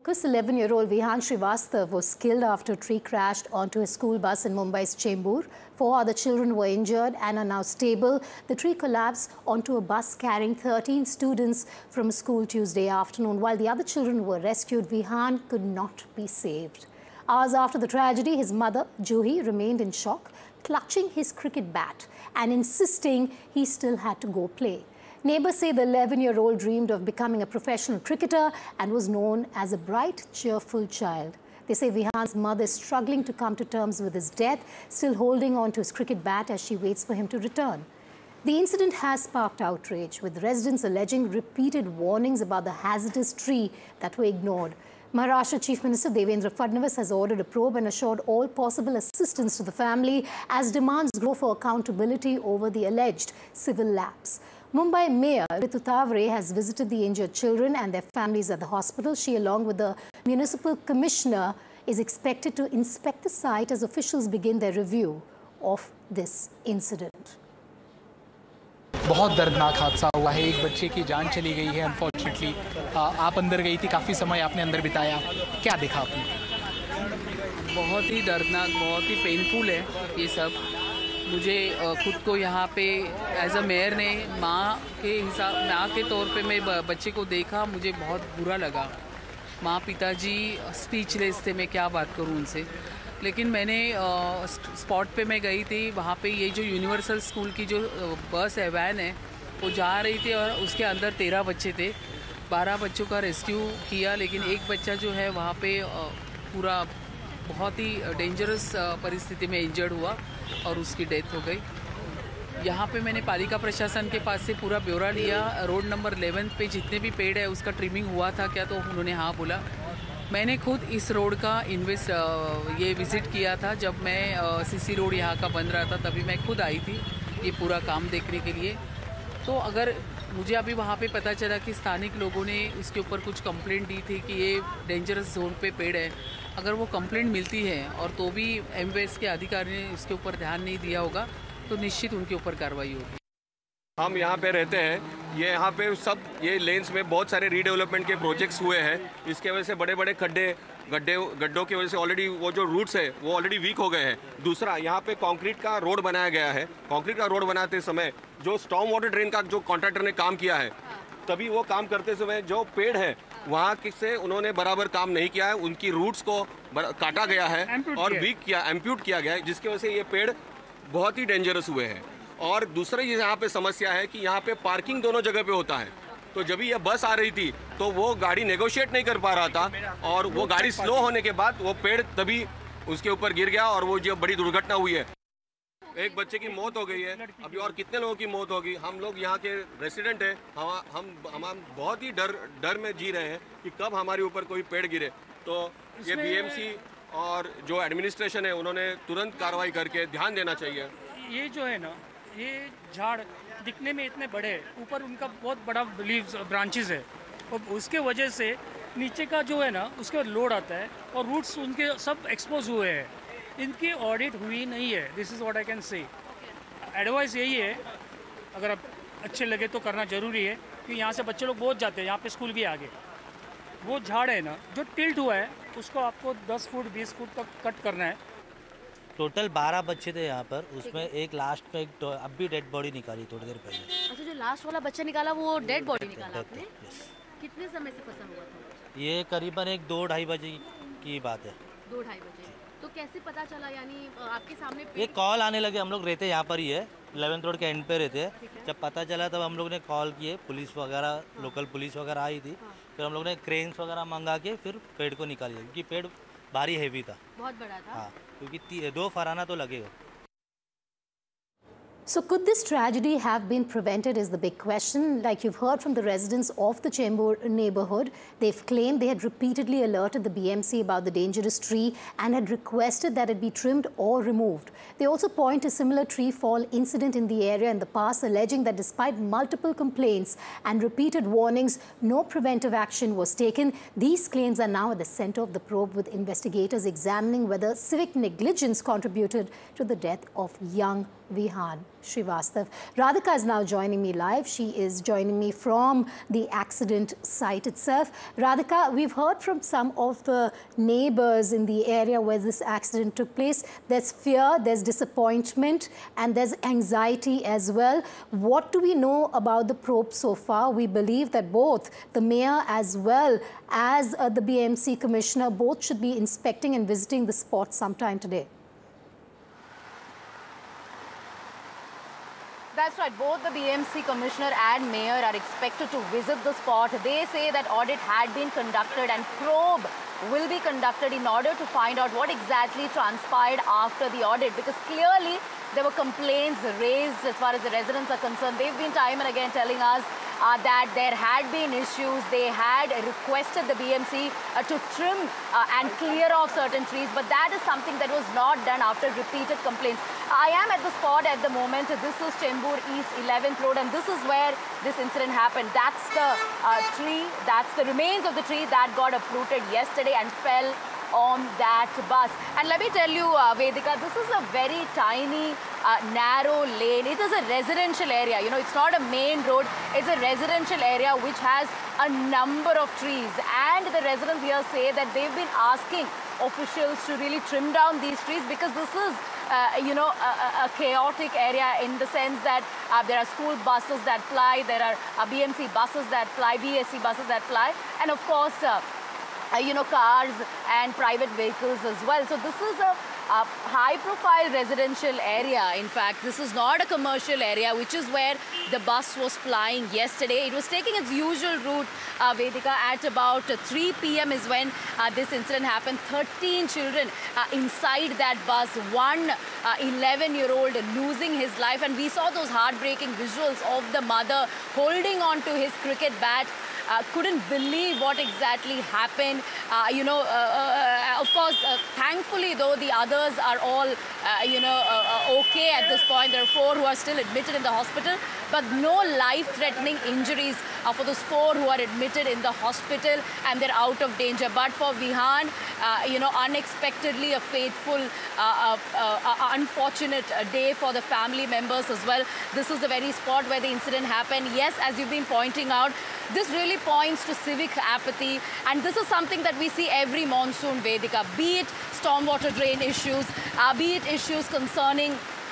Because 11-year-old Vihan Srivastav was killed after a tree crashed onto a school bus in Mumbai's Chembur. 4 other children were injured and are now stable. The tree collapsed onto a bus carrying 13 students from a school Tuesday afternoon. While the other children were rescued, Vihan could not be saved. Hours after the tragedy, his mother, Juhi, remained in shock, clutching his cricket bat and insisting he still had to go play. Neighbours say the 11-year-old dreamed of becoming a professional cricketer and was known as a bright, cheerful child. They say Vihan's mother is struggling to come to terms with his death, still holding on to his cricket bat as she waits for him to return. The incident has sparked outrage, with residents alleging repeated warnings about the hazardous tree that were ignored. Maharashtra Chief Minister Devendra Fadnavis has ordered a probe and assured all possible assistance to the family as demands grow for accountability over the alleged civil lapse. Mumbai Mayor Ritu Thavre has visited the injured children and their families at the hospital. She, along with the Municipal Commissioner, is expected to inspect the site as officials begin their review of this incident. बहुत दर्दनाक हादसा हुआ है। एक बच्चे की जान चली गई है अनफॉर्चुनेटली। आप अंदर गई थी, काफ़ी समय आपने अंदर बिताया, क्या देखा आपने? बहुत ही दर्दनाक, बहुत ही पेनफुल है ये सब। मुझे खुद को यहाँ पे एज अ मेयर ने माँ के तौर पे मैं बच्चे को देखा, मुझे बहुत बुरा लगा। माँ पिताजी स्पीचलेस थे, मैं क्या बात करूँ उनसे। लेकिन मैंने स्पॉट पे मैं गई थी, वहाँ पे ये जो यूनिवर्सल स्कूल की जो बस है, वैन है, वो जा रही थी और उसके अंदर 13 बच्चे थे। 12 बच्चों का रेस्क्यू किया, लेकिन एक बच्चा जो है वहाँ पे पूरा बहुत ही डेंजरस परिस्थिति में इंजर्ड हुआ और उसकी डेथ हो गई। यहाँ पे मैंने पालिका प्रशासन के पास से पूरा ब्यौरा लिया। रोड नंबर 11 पे जितने भी पेड़ है उसका ट्रिमिंग हुआ था क्या, तो उन्होंने हाँ बोला। मैंने खुद इस रोड का ये विज़िट किया था जब मैं सीसी रोड यहाँ का बन रहा था, तभी मैं खुद आई थी ये पूरा काम देखने के लिए। तो अगर मुझे अभी वहाँ पे पता चला कि स्थानिक लोगों ने इसके ऊपर कुछ कंप्लेंट दी थी कि ये डेंजरस जोन पे पेड़ है, अगर वो कंप्लेंट मिलती है और तो भी एमवेस के अधिकारी ने इसके ऊपर ध्यान नहीं दिया होगा तो निश्चित उनके ऊपर कार्रवाई होगी। हम यहाँ पे रहते हैं, ये यहाँ पे सब ये लेन्स में बहुत सारे रीडेवलपमेंट के प्रोजेक्ट्स हुए हैं। इसके वजह से बड़े बड़े गड्ढों की वजह से ऑलरेडी वो जो रूट्स है वो ऑलरेडी वीक हो गए हैं। दूसरा, यहाँ पे कंक्रीट का रोड बनाया गया है। कंक्रीट का रोड बनाते समय जो स्टॉर्म वाटर ड्रेन का जो कॉन्ट्रैक्टर ने काम किया है, तभी वो काम करते समय जो पेड़ है वहाँ से उन्होंने बराबर काम नहीं किया है। उनकी रूट्स को काटा गया है और एम्प्यूट किया गया है, जिसकी वजह से ये पेड़ बहुत ही डेंजरस हुए हैं। और दूसरा ये यहाँ पे समस्या है कि यहाँ पे पार्किंग दोनों जगह पे होता है, तो जब ये बस आ रही थी तो वो गाड़ी नेगोशिएट नहीं कर पा रहा था और वो गाड़ी स्लो होने के बाद वो पेड़ तभी उसके ऊपर गिर गया और वो जो बड़ी दुर्घटना हुई है। एक बच्चे की मौत हो गई है, अभी और कितने लोगों की मौत होगी। हम लोग यहाँ के रेसिडेंट हैं, हम बहुत ही डर में जी रहे हैं कि कब हमारे ऊपर कोई पेड़ गिरे। तो ये बीएमसी और जो एडमिनिस्ट्रेशन है उन्होंने तुरंत कार्रवाई करके ध्यान देना चाहिए। ये जो है ना, ये झाड़ दिखने में इतने बड़े हैं, ऊपर उनका बहुत बड़ा लीव्स ब्रांचेस है और उसके वजह से नीचे का जो है ना उसके लोड आता है और रूट्स उनके सब एक्सपोज हुए हैं। इनकी ऑडिट हुई नहीं है। This is what I can say. Advice यही है, अगर आप अच्छे लगे तो करना ज़रूरी है, क्योंकि यहाँ से बच्चे लोग बहुत जाते हैं, यहाँ पे स्कूल भी आगे। वो झाड़ है ना जो टिल्ट हुआ है उसको आपको 10 फुट 20 फुट तक कट करना है। टोटल 12 बच्चे थे यहाँ पर, उसमें एक लास्ट में अब भी डेड बॉडी निकाली थोड़ी देर पहले। अच्छा, जो लास्ट वाला बच्चा निकाला वो डेड बॉडी निकाला आपने? कितने समय से फंसा हुआ था? ये करीबन 2-2:30 बजे की बात है। 2-2:30 बजे। तो कैसे पता चला, यानी आपके सामने एक कॉल आने लगे? हम लोग रहते यहाँ पर ही है, 11th रोड के एंड पे रहते हैं। जब पता चला तब हम लोग ने कॉल किए, पुलिस वगैरह लोकल पुलिस वगैरह आई थी। फिर हम लोग ने क्रेन्स वगैरह मंगा के फिर पेड़ को निकालिए, क्योंकि पेड़ भारी हैवी था, बहुत बड़ा था। हाँ, क्योंकि 2 फराना तो लगेगा। So could this tragedy have been prevented is the big question. Like you've heard from the residents of the Chembur neighborhood, they've claimed they had repeatedly alerted the BMC about the dangerous tree and had requested that it be trimmed or removed. They also point to similar tree fall incident in the area in the past, alleging that despite multiple complaints and repeated warnings, no preventive action was taken. These claims are now at the center of the probe, with investigators examining whether civic negligence contributed to the death of young Vihan Srivastav. Radhika is now joining me live. She is joining me from the accident site itself. Radhika, we've heard from some of the neighbors in the area where this accident took place. There's fear, there's disappointment, and there's anxiety as well. What do we know about the probe so far? We believe that both the mayor as well as the BMC commissioner both should be inspecting and visiting the spot sometime today. That's right. Both the BMC commissioner and mayor are expected to visit the spot. They say that audit had been conducted and probe will be conducted in order to find out what exactly transpired after the audit, because clearly there were complaints raised as far as the residents are concerned. They've been time and again telling us that there had been issues. They had requested the BMC to trim and clear off certain trees, but that is something that was not done after repeated complaints. I am at the spot at the moment. This is Chembur East 11th Road, and this is where this incident happened. That's the tree, that's the remains of the tree that got uprooted yesterday and fell on that bus. And let me tell you, Vedika, this is a very tiny, narrow lane. It is a residential area. You know, it's not a main road. It's a residential area which has a number of trees. And the residents here say that they've been asking officials to really trim down these trees, because this is a chaotic area in the sense that there are school buses that ply, there are BMC buses that ply, BSC buses that ply, and of course, cars and private vehicles as well. So this is a high-profile residential area. In fact, this is not a commercial area, which is where the bus was plying yesterday. It was taking its usual route, Vedika, at about 3 p.m. is when this incident happened. 13 children inside that bus, one 11-year-old losing his life. And we saw those heartbreaking visuals of the mother holding on to his cricket bat. Couldn't believe what exactly happened. Of course, thankfully, though, the others are all, okay at this point. There are 4 who are still admitted in the hospital, but no life-threatening injuries for those 4 who are admitted in the hospital, and they're out of danger. But for Vihan, unexpectedly a fateful, unfortunate day for the family members as well. This is the very spot where the incident happened. Yes, as you've been pointing out, this really points to civic apathy, and this is something that we see every monsoon, Vedika, be it stormwater drain issues, be it issues concerning,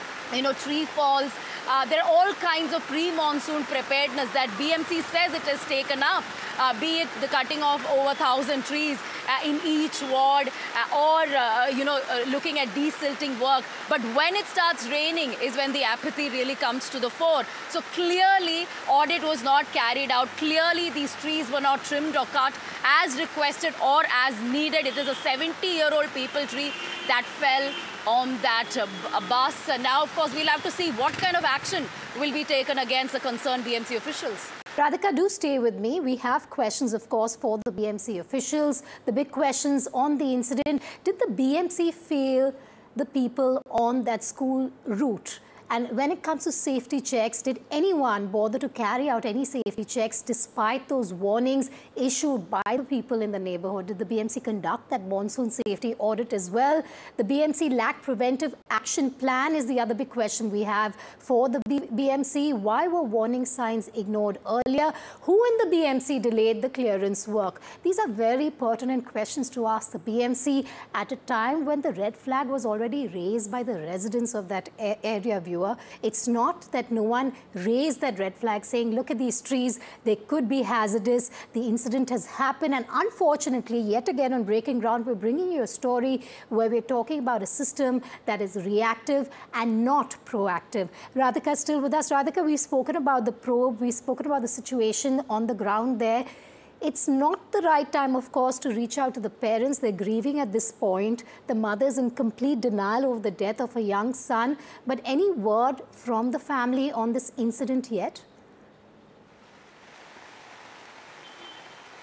tree falls. There are all kinds of pre-monsoon preparedness that BMC says it has taken up, be it the cutting of over 1,000 trees in each ward, or, looking at desilting work. But when it starts raining is when the apathy really comes to the fore. So clearly, audit was not carried out. Clearly, these trees were not trimmed or cut as requested or as needed. It is a 70-year-old peepal tree that fell on that bus. And now, of course, we'll have to see what kind of action will be taken against the concerned BMC officials. Radhika, do stay with me. We have questions, of course, for the BMC officials. The big questions on the incident. Did the BMC fail the people on that school route? And when it comes to safety checks, did anyone bother to carry out any safety checks despite those warnings issued by the people in the neighborhood? Did the BMC conduct that monsoon safety audit as well? The BMC lacked preventive action plan is the other big question we have for the BMC. Why were warning signs ignored earlier? Who in the BMC delayed the clearance work? These are very pertinent questions to ask the BMC at a time when the red flag was already raised by the residents of that area, viewer. It's not that no one raised that red flag saying, look at these trees, they could be hazardous. The incident has happened, and unfortunately, yet again on Breaking Ground, we're bringing you a story where we're talking about a system that is reactive and not proactive. Radhika is still with us. Radhika, we've spoken about the probe, we've spoken about the situation on the ground there. It's not the right time, of course, to reach out to the parents. They're grieving at this point. The mother's in complete denial over the death of a young son. But any word from the family on this incident yet?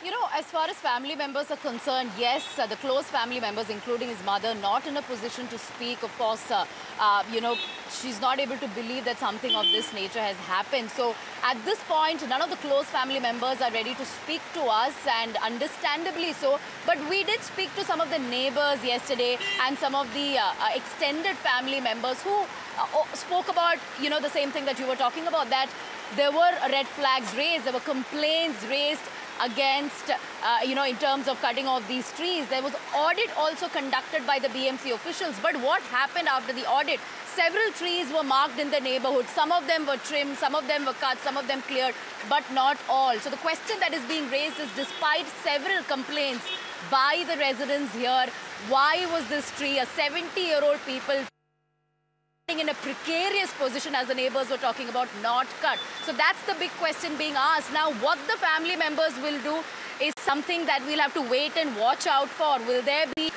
You know, as far as family members are concerned, yes, the close family members, including his mother, not in a position to speak. Of course, you know, she's not able to believe that something of this nature has happened. So at this point, none of the close family members are ready to speak to us, and understandably so. But we did speak to some of the neighbors yesterday and some of the extended family members who spoke about, you know, the same thing that you were talking about, that there were red flags raised, there were complaints raised against, you know, in terms of cutting off these trees. There was audit also conducted by the BMC officials. But what happened after the audit? Several trees were marked in the neighborhood. Some of them were trimmed, some of them were cut, some of them cleared, but not all. So the question that is being raised is, despite several complaints by the residents here, why was this tree, a 70-year-old people, in a precarious position, as the neighbors were talking about, not cut? So that's the big question being asked. Now, what the family members will do is something that we'll have to wait and watch out for. Will there be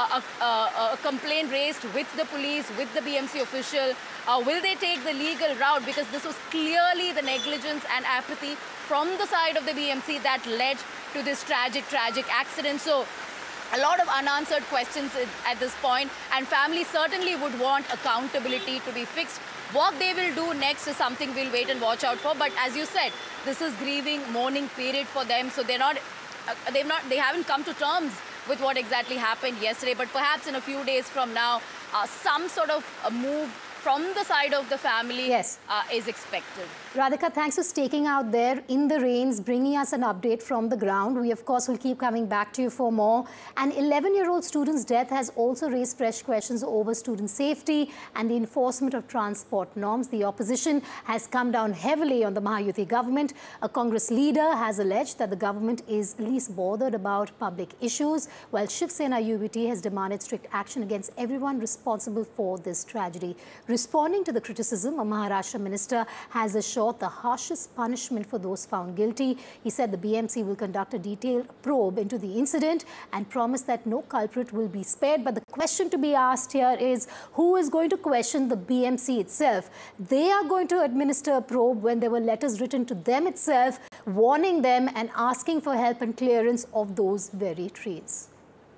a complaint raised with the police, with the BMC official? Will they take the legal route? Because this was clearly the negligence and apathy from the side of the BMC that led to this tragic accident. So a lot of unanswered questions at this point, and families certainly would want accountability to be fixed. What they will do next is something we'll wait and watch out for. But as you said, this is grieving, mourning period for them, so they haven't come to terms with what exactly happened yesterday. But perhaps in a few days from now, some sort of a move from the side of the family is expected. Radhika, thanks for staking out there in the rains, bringing us an update from the ground. We, of course, will keep coming back to you for more. An 11-year-old student's death has also raised fresh questions over student safety and the enforcement of transport norms. The opposition has come down heavily on the Mahayuti government. A Congress leader has alleged that the government is least bothered about public issues, while Shiv Sena UBT has demanded strict action against everyone responsible for this tragedy. Responding to the criticism, a Maharashtra minister has assured the harshest punishment for those found guilty. He said the BMC will conduct a detailed probe into the incident and promised that no culprit will be spared. But the question to be asked here is, who is going to question the BMC itself? They are going to administer a probe when there were letters written to them itself, warning them and asking for help and clearance of those very trees.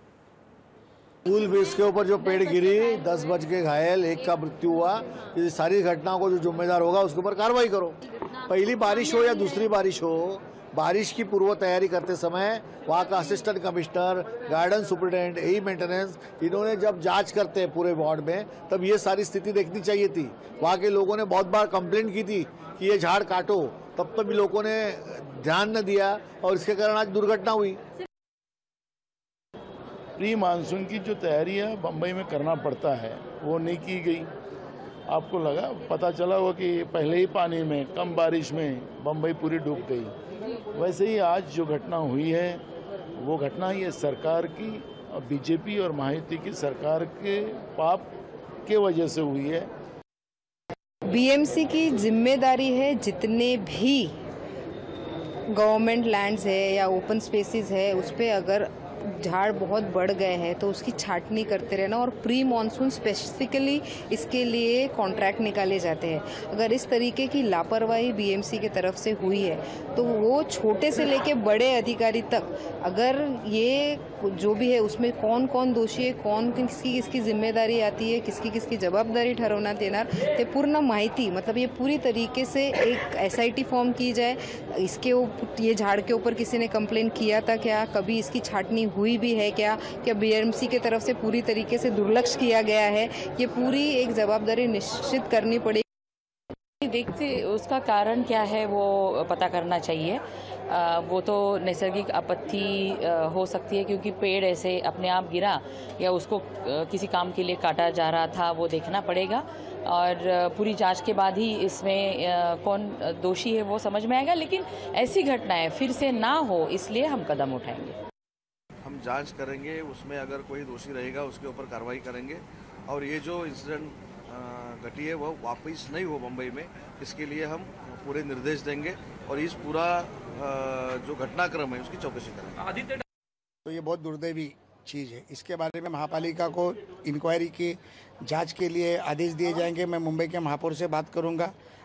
School base के ऊपर जो पेड़ गिरी, 10 बच के घायल, 1 का मृत्यु हुआ, इस सारी घटनाओं को जो जिम्मेदार होगा उसके ऊपर कार्रवाई करो। पहली बारिश हो या दूसरी बारिश हो, बारिश की पूर्व तैयारी करते समय वहाँ का असिस्टेंट कमिश्नर, गार्डन सुपरिटेंडेंट, एई मेंटेनेंस, इन्होंने जब जांच करते हैं पूरे वार्ड में, तब ये सारी स्थिति देखनी चाहिए थी। वहाँ के लोगों ने बहुत बार कंप्लेंट की थी कि ये झाड़ काटो, तब भी लोगों ने ध्यान न दिया और इसके कारण आज दुर्घटना हुई। प्री मानसून की जो तैयारी है बम्बई में करना पड़ता है, वो नहीं की गई। आपको लगा, पता चला हो कि पहले ही पानी में, कम बारिश में बम्बई पूरी डूब गई। वैसे ही आज जो घटना हुई है, वो घटना ये सरकार की, बीजेपी और मायावती की सरकार के पाप के वजह से हुई है। बीएमसी की जिम्मेदारी है, जितने भी गवर्नमेंट लैंड्स है या ओपन स्पेसेस है, उस पर अगर झाड़ बहुत बढ़ गए हैं तो उसकी छाटनी करते रहना, और प्री मॉनसून स्पेसिफिकली इसके लिए कॉन्ट्रैक्ट निकाले जाते हैं। अगर इस तरीके की लापरवाही बीएमसी की तरफ से हुई है तो वो छोटे से लेके बड़े अधिकारी तक, अगर ये जो भी है उसमें कौन कौन दोषी है, कौन किसकी जिम्मेदारी आती है, किसकी जवाबदारी ठरवण्यात येणार, ते पूर्ण माहिती, मतलब ये पूरी तरीके से एक SIT फॉर्म की जाए। ये झाड़ के ऊपर किसी ने कंप्लेंट किया था क्या, कभी इसकी छाटनी हुई भी है क्या बीएमसी की तरफ से पूरी तरीके से दुर्लक्ष्य किया गया है, ये पूरी एक जवाबदारी निश्चित करनी पड़ेगी। देखते उसका कारण क्या है वो पता करना चाहिए। वो तो नैसर्गिक आपत्ति हो सकती है, क्योंकि पेड़ ऐसे अपने आप गिरा या उसको किसी काम के लिए काटा जा रहा था, वो देखना पड़ेगा। और पूरी जांच के बाद ही इसमें कौन दोषी है वो समझ में आएगा। लेकिन ऐसी घटनाएं फिर से ना हो, इसलिए हम कदम उठाएंगे। हम जांच करेंगे, उसमें अगर कोई दोषी रहेगा उसके ऊपर कार्रवाई करेंगे, और ये जो इंसिडेंट घटी है वो वापस नहीं हो मुंबई में, इसके लिए हम पूरे निर्देश देंगे और इस पूरा जो घटनाक्रम है उसकी चौकसी करेंगे। तो ये बहुत दुर्दैवी चीज़ है, इसके बारे में महापालिका को इंक्वायरी की जांच के लिए आदेश दिए जाएंगे। मैं मुंबई के महापौर से बात करूंगा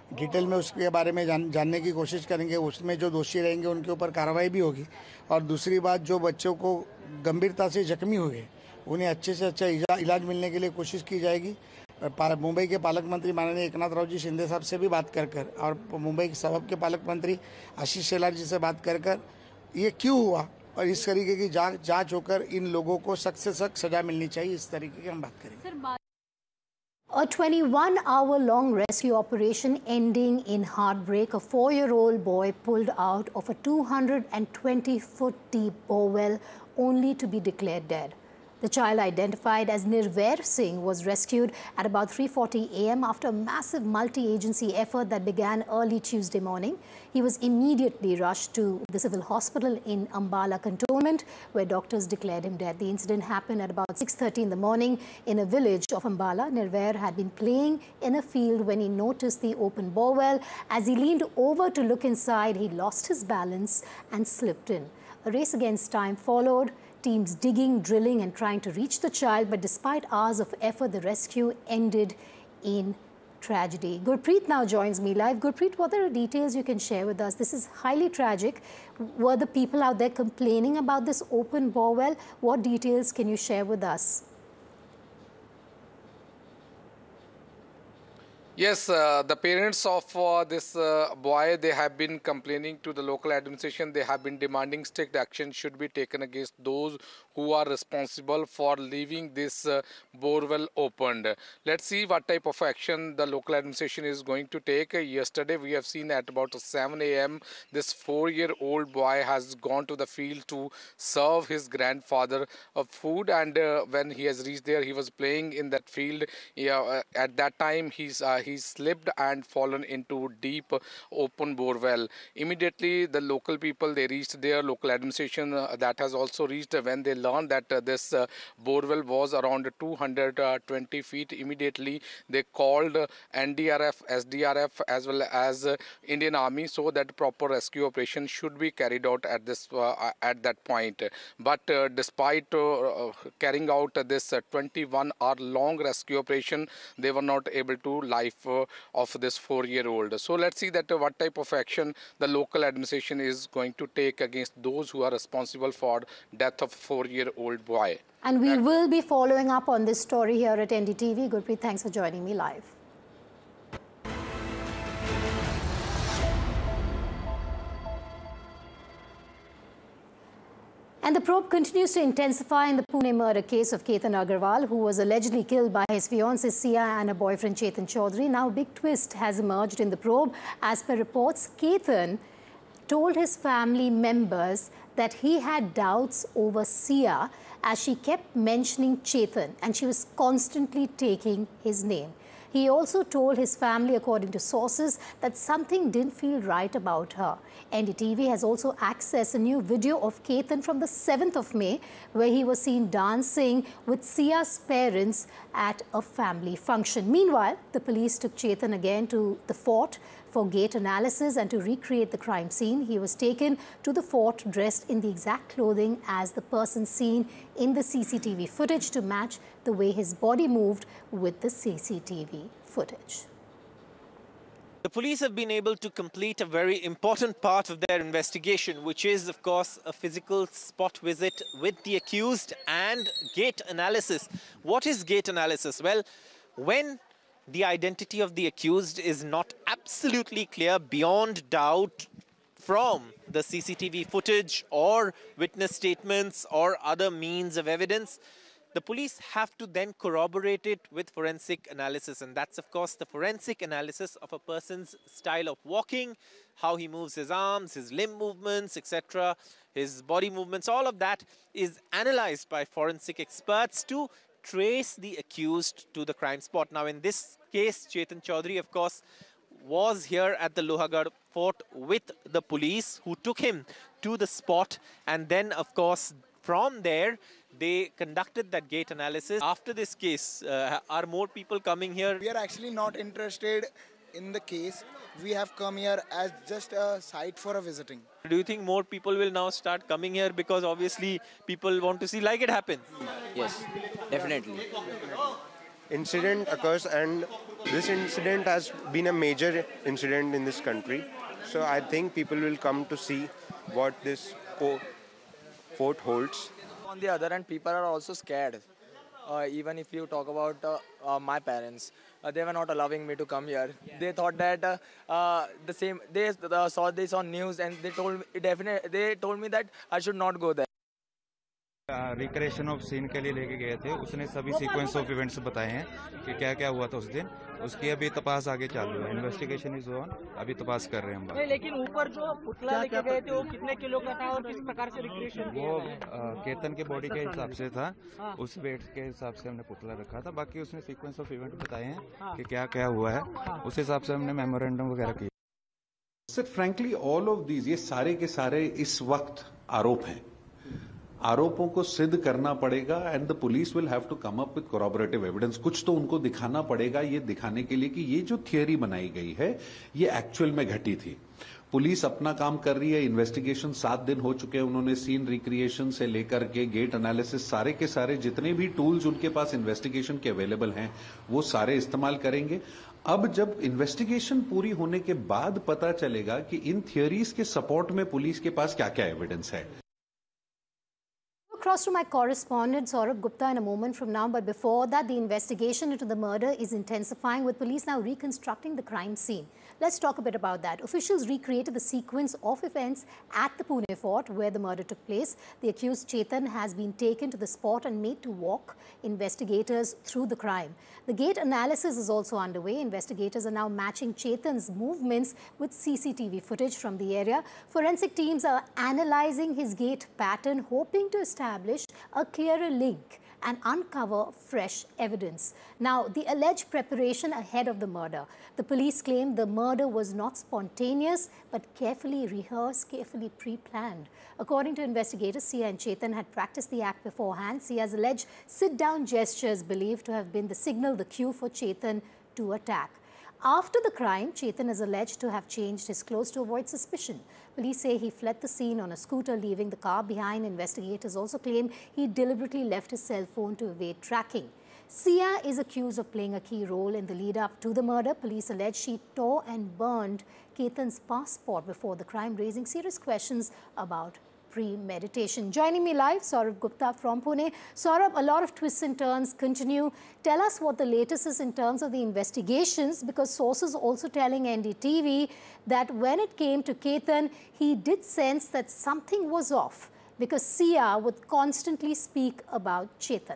डिटेल में उसके बारे में जानने की कोशिश करेंगे। उसमें जो दोषी रहेंगे उनके ऊपर कार्रवाई भी होगी। और दूसरी बात, जो बच्चों को गंभीरता से जख्मी हुए उन्हें अच्छे से अच्छा इलाज मिलने के लिए कोशिश की जाएगी। मुंबई के पालक मंत्री माननीय एकनाथ राव जी शिंदे साहब से भी बात कर और मुंबई के सबब के पालक मंत्री आशीष शेलार जी से बात कर ये क्यों हुआ और इस तरीके की जांच होकर इन लोगों को सख्त से सख्त सजा मिलनी चाहिए, इस तरीके की हम बात करेंगे। A 21-hour-long rescue operation ending in heartbreak. A 4-year-old boy pulled out of a 220-foot deep borewell only to be declared dead. The child, identified as Nirvair Singh, was rescued at about 3:40 a.m. after a massive multi-agency effort that began early Tuesday morning. He was immediately rushed to the civil hospital in Ambala Cantonment, where doctors declared him dead. The incident happened at about 6:30 in the morning in a village of Ambala. Nirvair had been playing in a field when he noticed the open borewell. As he leaned over to look inside, he lost his balance and slipped in. A race against time followed. Teams digging, drilling and trying to reach the child, but despite hours of effort, the rescue ended in tragedy. Gurpreet now joins me live. Gurpreet, what are the details you can share with us? This is highly tragic. Were the people out there complaining about this open borewell? What details can you share with us? Yes, the parents of this boy, they have been complaining to the local administration. They have been demanding strict action should be taken against those who are responsible for leaving this borewell opened. Let's see what type of action the local administration is going to take. Yesterday, we have seen at about 7 a.m. this 4-year-old boy has gone to the field to serve his grandfather food, and when he has reached there, he was playing in that field. At that time, he slipped and fallen into deep open borewell. Immediately, the local people, they reached there. Local administration that has also reached when they learned that this borewell was around 220 feet. Immediately, they called NDRF, SDRF as well as Indian Army so that proper rescue operation should be carried out at this at that point. But despite carrying out this 21-hour-long rescue operation, they were not able to life of this 4-year-old. So let's see that what type of action the local administration is going to take against those who are responsible for death of 4-year-old boy. And we will be following up on this story here at NDTV. Gurpreet, thanks for joining me live. And the probe continues to intensify in the Pune murder case of Ketan Agarwal, who was allegedly killed by his fiancée Sia and her boyfriend Chetan Chaudhary. Now, a big twist has emerged in the probe. As per reports, Ketan told his family members that he had doubts over Sia as she kept mentioning Chetan and she was constantly taking his name. He also told his family, according to sources, that something didn't feel right about her. NDTV has also accessed a new video of Ketan from the 7th of May, where he was seen dancing with Sia's parents at a family function. Meanwhile, the police took Chetan again to the fort for gait analysis and to recreate the crime scene. He was taken to the fort dressed in the exact clothing as the person seen in the CCTV footage to match the way his body moved with the CCTV footage. The police have been able to complete a very important part of their investigation, which is, of course, a physical spot visit with the accused and gait analysis. What is gait analysis? Well, when the identity of the accused is not absolutely clear beyond doubt from the CCTV footage or witness statements or other means of evidence, the police have to then corroborate it with forensic analysis. And that's, of course, the forensic analysis of a person's style of walking, how he moves his arms, his limb movements, etc., his body movements. All of that is analyzed by forensic experts to trace the accused to the crime spot. Now, in this case, Chetan Chaudhary, of course, was here at the Lohagarh fort with the police, who took him to the spot. And then, of course, from there, they conducted that gait analysis. After this case, are more people coming here? We are actually not interested in the case. We have come here as just a site for a visiting. Do you think more people will now start coming here because obviously people want to see like it happen? Yes, definitely. incident occurs, and this incident has been a major incident in this country. So I think people will come to see what this fort holds. On the other hand, people are also scared. Even if you talk about my parents, they were not allowing me to come here. They thought that the same. They saw this on news, and they told me that I should not go there. Recreation of scene के लिए लेके गए थे, उसने सभी sequence of events बताए हैं कि क्या क्या हुआ था उस दिन। उसकी अभी तपास आगे चालू है, इन्वेस्टिगेशन इज ऑन, अभी तपास कर रहे हैं हम। लेकिन ऊपर जो पुतला लेके गए थे वो कितने किलो का था और किस प्रकार से रिक्रिएशन वो केतन के बॉडी के हिसाब से था, उस वेट के हिसाब से हमने पुतला रखा था। बाकी उसने सीक्वेंस ऑफ इवेंट बताए हैं कि क्या क्या हुआ है, उस हिसाब से हमने मेमोरेंडम वगैरह किया। Sir frankly all of these, ये सारे के सारे इस वक्त आरोप हैं। आरोपों को सिद्ध करना पड़ेगा and the police will have to come up with कोरॉबरेटिव evidence. कुछ तो उनको दिखाना पड़ेगा ये दिखाने के लिए कि ये जो थियरी बनाई गई है ये एक्चुअल में घटी थी। पुलिस अपना काम कर रही है, इन्वेस्टिगेशन 7 दिन हो चुके हैं, उन्होंने सीन रिक्रिएशन से लेकर के गेट एनालिसिस सारे के सारे जितने भी टूल्स उनके पास इन्वेस्टिगेशन के अवेलेबल हैं वो सारे इस्तेमाल करेंगे। अब जब इन्वेस्टिगेशन पूरी होने के बाद पता चलेगा कि इन थियरीज के सपोर्ट में पुलिस के पास क्या क्या एविडेंस है। Across to my correspondent Saurabh Gupta in a moment from now, but before that, the investigation into the murder is intensifying, with police now reconstructing the crime scene. Let's talk a bit about that. Officials recreated the sequence of events at the Pune fort where the murder took place. The accused Chetan has been taken to the spot and made to walk investigators through the crime. The gait analysis is also underway. Investigators are now matching Chetan's movements with CCTV footage from the area. Forensic teams are analyzing his gait pattern, hoping to establish a clearer link and uncover fresh evidence. Now, the alleged preparation ahead of the murder. The police claim the murder was not spontaneous, but carefully rehearsed, carefully pre-planned. According to investigators, Sia and Chetan had practiced the act beforehand. Sia's alleged sit-down gestures believed to have been the signal, the cue for Chetan to attack. After the crime, Chetan is alleged to have changed his clothes to avoid suspicion. Police say he fled the scene on a scooter, leaving the car behind. Investigators also claim he deliberately left his cell phone to evade tracking. Sia is accused of playing a key role in the lead-up to the murder. Police allege she tore and burned Chetan's passport before the crime, raising serious questions about premeditation. Joining me live, Saurabh Gupta from Pune. Saurabh, a lot of twists and turns continue. Tell us what the latest is in terms of the investigations, because sources also telling NDTV that when it came to Chetan, he did sense that something was off because Sia would constantly speak about Chetan.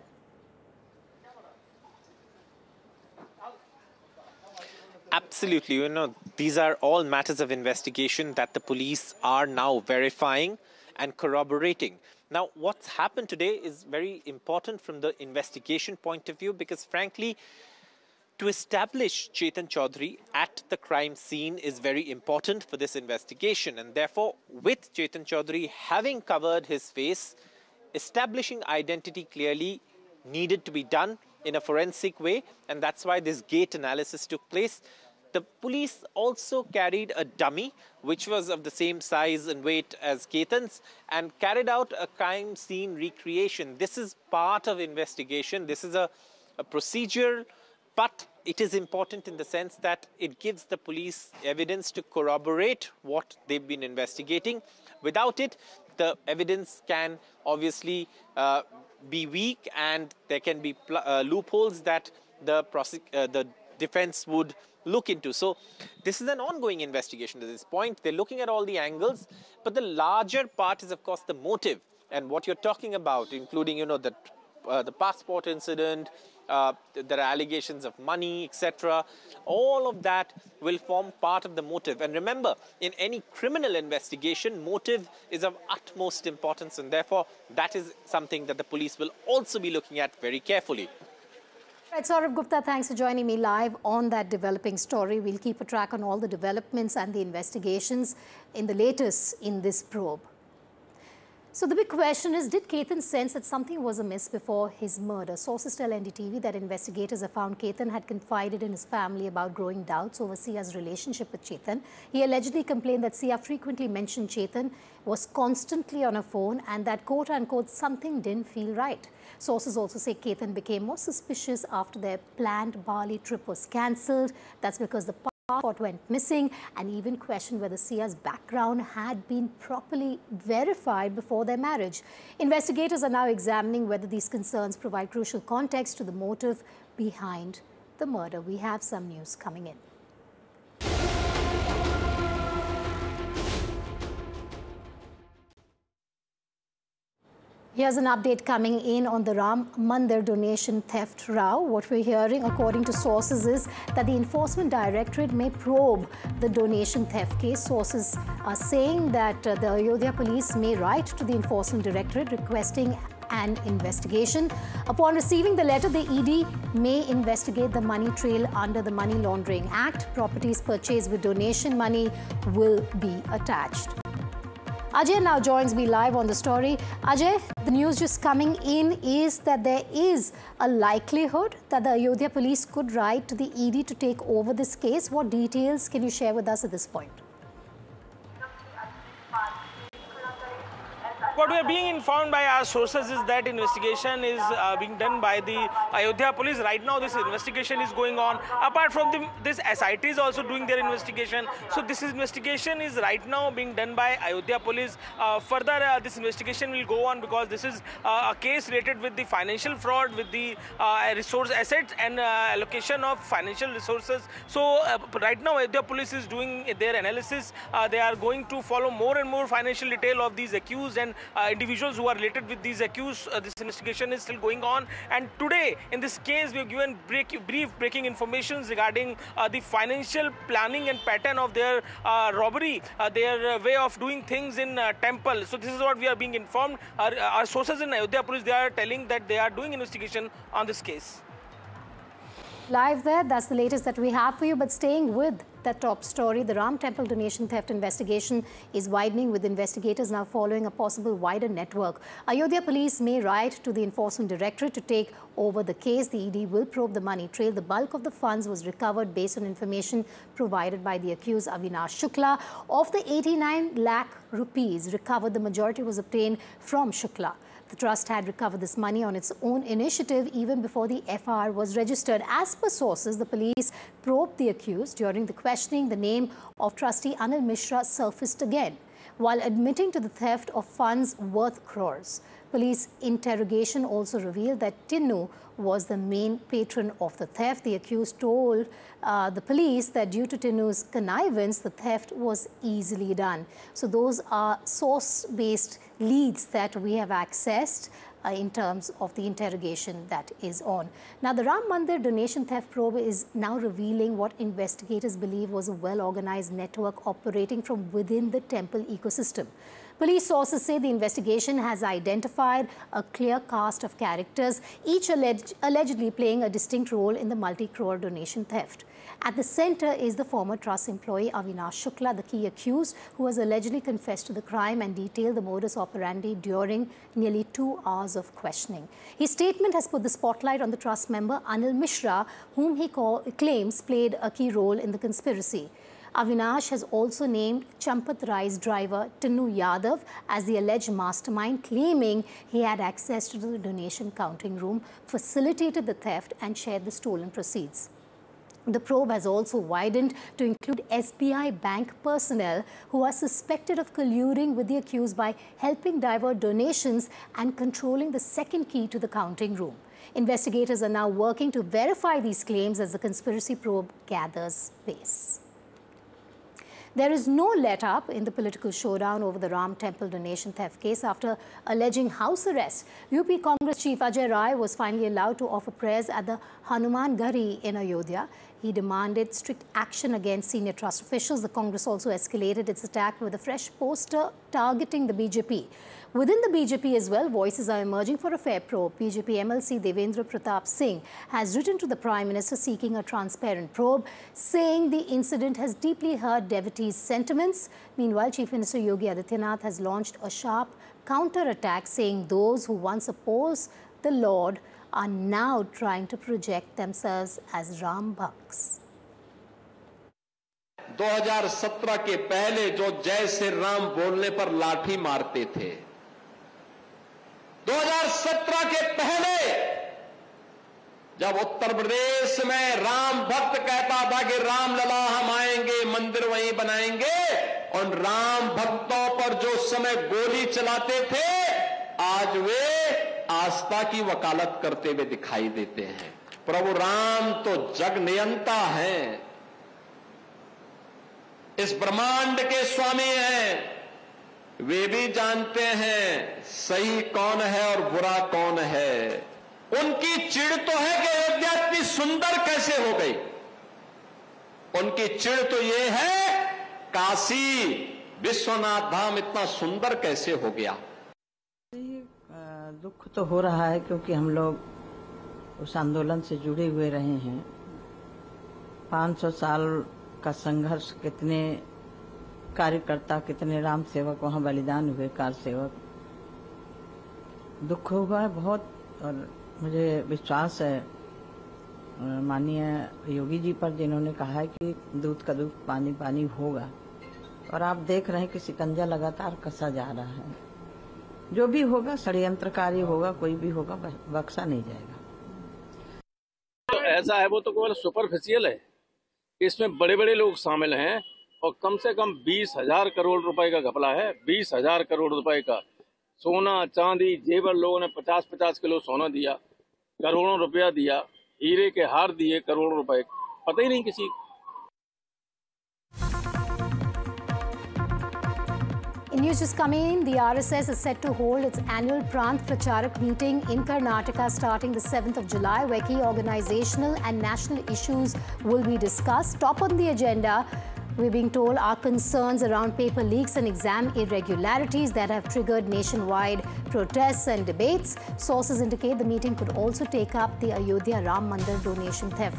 Absolutely. You know, these are all matters of investigation that the police are now verifying and corroborating. Now, what's happened today is very important from the investigation point of view, because frankly, to establish Chetan Chaudhary at the crime scene is very important for this investigation. And therefore, with Chetan Chaudhary having covered his face, establishing identity clearly needed to be done in a forensic way. And that's why this gait analysis took place. The police also carried a dummy, which was of the same size and weight as Chetan's, and carried out a crime scene recreation. This is part of investigation. This is a procedure, but it is important in the sense that it gives the police evidence to corroborate what they've been investigating. Without it, the evidence can obviously be weak, and there can be loopholes that the defense would look into. So this is an ongoing investigation at this point. They're looking at all the angles, but the larger part is, of course, the motive and what you're talking about, including, you know, the passport incident, there are allegations of money, etc. All of that will form part of the motive. And remember, in any criminal investigation, motive is of utmost importance, and therefore that is something that the police will also be looking at very carefully. Right, Saurabh Gupta, thanks for joining me live on that developing story. We'll keep a track on all the developments and the investigations in the latest in this probe. So the big question is, did Ketan sense that something was amiss before his murder? Sources tell NDTV that investigators have found Ketan had confided in his family about growing doubts over Sia's relationship with Chetan. He allegedly complained that Sia frequently mentioned Chetan, was constantly on her phone, and that quote-unquote something didn't feel right. Sources also say Ketan became more suspicious after their planned Bali trip was cancelled. That's because the passport went missing, and even questioned whether Sia's background had been properly verified before their marriage. Investigators are now examining whether these concerns provide crucial context to the motive behind the murder. We have some news coming in. Here's an update coming in on the Ram Mandir donation theft row. What we're hearing, according to sources, is that the Enforcement Directorate may probe the donation theft case. Sources are saying that the Ayodhya police may write to the Enforcement Directorate requesting an investigation. Upon receiving the letter, the ED may investigate the money trail under the Money Laundering Act. Properties purchased with donation money will be attached. Ajay now joins me live on the story. Ajay, the news just coming in is that there is a likelihood that the Ayodhya police could write to the ED to take over this case. What details can you share with us at this point? What we are being informed by our sources is that investigation is being done by the Ayodhya police. Right now, this investigation is going on. Apart from this SIT is also doing their investigation. So this investigation is right now being done by Ayodhya police. Further, this investigation will go on because this is a case related with the financial fraud, with the resource assets and allocation of financial resources. So right now, Ayodhya police is doing their analysis. They are going to follow more and more financial detail of these accused and individuals who are related with these accused. This investigation is still going on, and today in this case we have given brief breaking information regarding the financial planning and pattern of their robbery, their way of doing things in temple. So this is what we are being informed. Our sources in Ayodhya police, they are telling that they are doing investigation on this case. Live there, that's the latest that we have for you. But staying with that top story, the Ram Temple donation theft investigation is widening, with investigators now following a possible wider network. Ayodhya police may write to the Enforcement Directorate to take over the case. The ED will probe the money trail. The bulk of the funds was recovered based on information provided by the accused Avinash Shukla. Of the 89 lakh rupees recovered, the majority was obtained from Shukla. The trust had recovered this money on its own initiative even before the FR was registered. As per sources, the police probed the accused. During the questioning, the name of trustee Anil Mishra surfaced again, while admitting to the theft of funds worth crores. Police interrogation also revealed that Tinnu was the main patron of the theft. The accused told the police that due to Tinnu's connivance, the theft was easily done. So those are source-based leads that we have accessed in terms of the interrogation that is on. Now, the Ram Mandir donation theft probe is now revealing what investigators believe was a well-organized network operating from within the temple ecosystem. Police sources say the investigation has identified a clear cast of characters, each allegedly playing a distinct role in the multi-crore donation theft. At the center is the former trust employee Avinash Shukla, the key accused, who has allegedly confessed to the crime and detailed the modus operandi during nearly 2 hours of questioning. His statement has put the spotlight on the trust member Anil Mishra, whom he claims played a key role in the conspiracy. Avinash has also named Champat Rai's driver Tinnu Yadav as the alleged mastermind, claiming he had access to the donation counting room, facilitated the theft and shared the stolen proceeds. The probe has also widened to include SBI bank personnel who are suspected of colluding with the accused by helping divert donations and controlling the second key to the counting room. Investigators are now working to verify these claims as the conspiracy probe gathers pace. There is no let-up in the political showdown over the Ram Temple donation theft case. After alleging house arrest, UP Congress Chief Ajay Rai was finally allowed to offer prayers at the Hanuman Ghari in Ayodhya. He demanded strict action against senior trust officials. The Congress also escalated its attack with a fresh poster targeting the BJP. Within the BJP as well, voices are emerging for a fair probe. BJP MLC Devendra Pratap Singh has written to the Prime Minister seeking a transparent probe, saying the incident has deeply hurt devotees' sentiments. Meanwhile, Chief Minister Yogi Adityanath has launched a sharp counter-attack, saying those who once opposed the Lord are now trying to project themselves as Ram Bhakts. 2017 के पहले जो जय श्री राम बोलने पर लाठी मारते थे, 2017 के पहले जब उत्तर प्रदेश में राम भक्त कहता था कि राम लला हम आएंगे, मंदिर वहीं बनाएंगे, और राम भक्तों पर जो समय गोली चलाते थे, आज वे आस्था की वकालत करते हुए दिखाई देते हैं। प्रभु राम तो जग नियंता हैं, इस ब्रह्मांड के स्वामी हैं, वे भी जानते हैं सही कौन है और बुरा कौन है। उनकी चिढ़ तो है कि अयोध्या इतनी सुंदर कैसे हो गई, उनकी चिढ़ तो ये है काशी विश्वनाथ धाम इतना सुंदर कैसे हो गया। दुख तो हो रहा है क्योंकि हम लोग उस आंदोलन से जुड़े हुए रहे हैं। 500 साल का संघर्ष, कितने कार्यकर्ता, कितने राम सेवक वहां बलिदान हुए, कार सेवक। दुख हुआ है बहुत, और मुझे विश्वास है माननीय योगी जी पर, जिन्होंने कहा है कि दूध का दूध पानी पानी होगा, और आप देख रहे हैं कि शिकंजा लगातार कसा जा रहा है। जो भी होगा षड्यंत्रकारी होगा, कोई भी होगा, बख्शा नहीं जाएगा। तो ऐसा है, वो तो केवल सुपरफिशियल है, इसमें बड़े बड़े लोग शामिल हैं और कम से कम 20,000 करोड़ रुपए का घपला है। 20,000 करोड़ रुपए का सोना चांदी जेवर, लोगों ने 50-50 किलो सोना दिया, करोड़ों रुपया दिया, हीरे के हार दिए करोड़ों रुपए, पता ही नहीं किसी। In news just coming in, the RSS is set to hold its annual Prant Pracharak meeting in Karnataka starting the 7th of July, where key organizational and national issues will be discussed. Top on the agenda, we're being told, are concerns around paper leaks and exam irregularities that have triggered nationwide protests and debates. Sources indicate the meeting could also take up the Ayodhya Ram Mandir donation theft.